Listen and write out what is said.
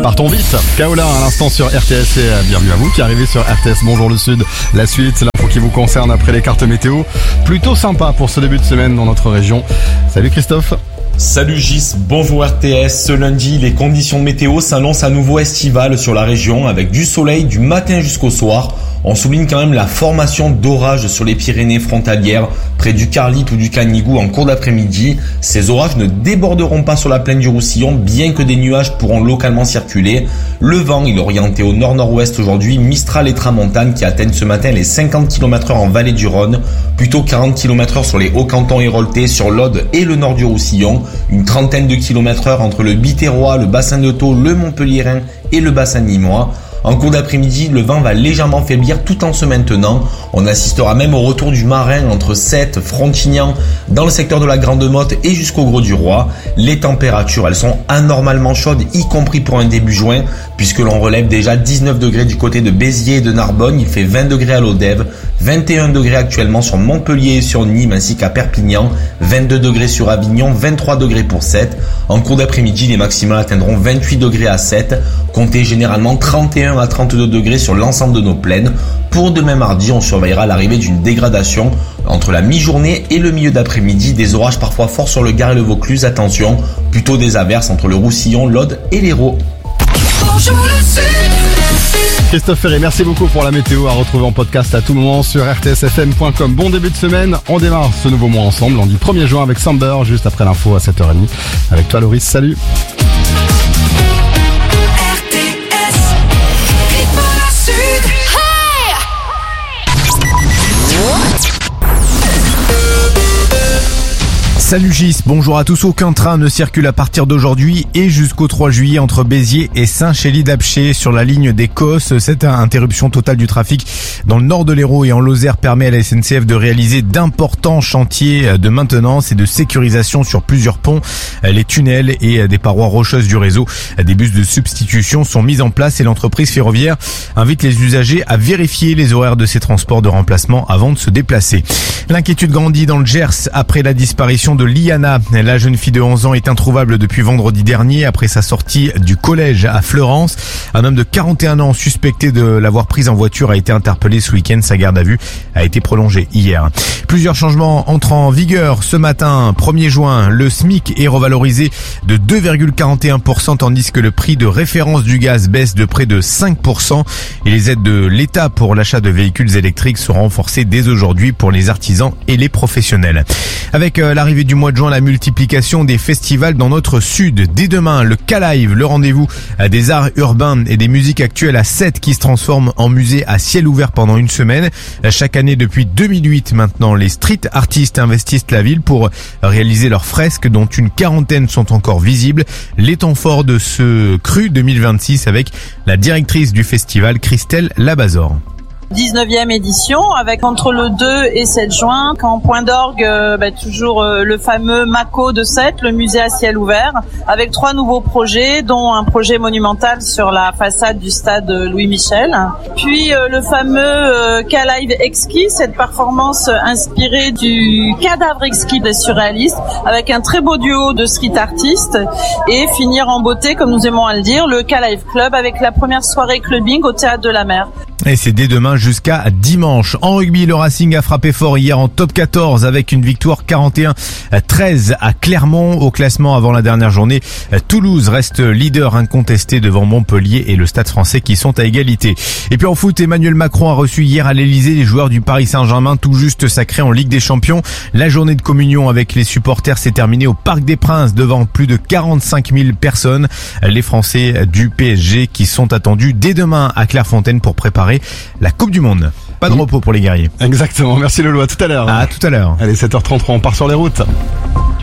Partons vite. Kaola à l'instant sur RTS et bienvenue à vous qui arrivez sur RTS. Bonjour le Sud. La suite, c'est l'info qui vous concerne après les cartes météo. Plutôt sympa pour ce début de semaine dans notre région. Salut Christophe. Salut Gis, bonjour RTS. Ce lundi, les conditions météo s'annoncent à nouveau estivales sur la région avec du soleil du matin jusqu'au soir. On souligne quand même la formation d'orages sur les Pyrénées frontalières, près du Carlit ou du Canigou en cours d'après-midi. Ces orages ne déborderont pas sur la plaine du Roussillon, bien que des nuages pourront localement circuler. Le vent, il est orienté au nord-nord-ouest aujourd'hui, Mistral et Tramontane qui atteignent ce matin les 50 km/h en vallée du Rhône, plutôt 40 km/h sur les Hauts-Cantons héroltais, sur l'Aude et le nord du Roussillon. Une trentaine de km/h entre le Biterrois, le bassin de Thau, le Montpellierin et le bassin nîmois. En cours d'après-midi, le vent va légèrement faiblir tout en se maintenant. On assistera même au retour du marin entre Sète, Frontignan, dans le secteur de la Grande Motte et jusqu'au Gros du Roi. Les températures, elles sont anormalement chaudes, y compris pour un début juin, puisque l'on relève déjà 19 degrés du côté de Béziers et de Narbonne. Il fait 20 degrés à Lodève, 21 degrés actuellement sur Montpellier et sur Nîmes ainsi qu'à Perpignan, 22 degrés sur Avignon, 23 degrés pour Sète. En cours d'après-midi, les maximales atteindront 28 degrés à Sète, comptez généralement 31 à 32 degrés sur l'ensemble de nos plaines. Pour demain mardi, on surveillera l'arrivée d'une dégradation entre la mi-journée et le milieu d'après-midi. Des orages parfois forts sur le Gard et le Vaucluse. Attention, plutôt des averses entre le Roussillon, l'Aude et l'Hérault. Christophe Ferré, merci beaucoup pour la météo à retrouver en podcast à tout moment sur rtsfm.com. Bon début de semaine, on démarre ce nouveau mois ensemble. On dit 1er juin avec Samber, juste après l'info à 7h30. Avec toi Loris, salut. Salut Gis, bonjour à tous. Aucun train ne circule à partir d'aujourd'hui et jusqu'au 3 juillet entre Béziers et Saint-Chély-d'Apcher sur la ligne des Cosses. Cette interruption totale du trafic dans le nord de l'Hérault et en Lozère permet à la SNCF de réaliser d'importants chantiers de maintenance et de sécurisation sur plusieurs ponts, les tunnels et des parois rocheuses du réseau. Des bus de substitution sont mis en place et l'entreprise ferroviaire invite les usagers à vérifier les horaires de ces transports de remplacement avant de se déplacer. L'inquiétude grandit dans le Gers après la disparition de Liana. La jeune fille de 11 ans est introuvable depuis vendredi dernier après sa sortie du collège à Fleurance. Un homme de 41 ans suspecté de l'avoir prise en voiture a été interpellé ce week-end. Sa garde à vue a été prolongée hier. Plusieurs changements entrent en vigueur ce matin, 1er juin. Le SMIC est revalorisé de 2,41% tandis que le prix de référence du gaz baisse de près de 5% et les aides de l'État pour l'achat de véhicules électriques seront renforcées dès aujourd'hui pour les artisans et les professionnels. Avec l'arrivée du mois de juin, la multiplication des festivals dans notre sud. Dès demain, le K-Live, le rendez-vous des arts urbains et des musiques actuelles à Sète qui se transforme en musée à ciel ouvert pendant une semaine. Chaque année depuis 2008 maintenant, les street artistes investissent la ville pour réaliser leurs fresques dont une quarantaine sont encore visibles. Les temps forts de ce cru 2026 avec la directrice du festival, Christelle Labazor. 19e édition avec entre le 2 et 7 juin en point d'orgue toujours le fameux MACO de Sète, le musée à ciel ouvert, avec 3 nouveaux projets dont un projet monumental sur la façade du stade Louis Michel, puis le fameux K-Live exquis, cette performance inspirée du cadavre exquis des surréalistes avec un très beau duo de street artistes et finir en beauté, comme nous aimons à le dire, le K-Live Club avec la première soirée clubbing au Théâtre de la Mer. Et c'est dès demain jusqu'à dimanche. En rugby, le Racing a frappé fort hier en top 14 avec une victoire 41-13 à Clermont. Au classement avant la dernière journée, Toulouse reste leader incontesté devant Montpellier et le Stade Français qui sont à égalité. Et puis en foot, Emmanuel Macron a reçu hier à l'Elysée les joueurs du Paris Saint-Germain tout juste sacrés en Ligue des Champions. La journée de communion avec les supporters s'est terminée au Parc des Princes devant plus de 45 000 personnes. Les Français du PSG qui sont attendus dès demain à Clairefontaine pour préparer la Coupe du Monde. Pas de repos pour les guerriers. Exactement, merci Lolo, à tout à l'heure. À tout à l'heure. Allez, 7h33, on part sur les routes.